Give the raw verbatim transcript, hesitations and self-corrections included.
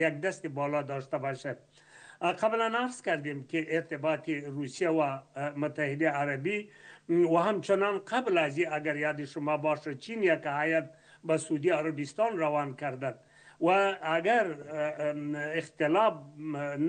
یک دست بالا داشته باشه. قبلا عرض کردیم که ارتباط روسیه و متحده عربی و همچنان قبل از این اگر یاد شما باشه چین یک هیئت به سعودی عربستان روان کردند و اگر اختلاف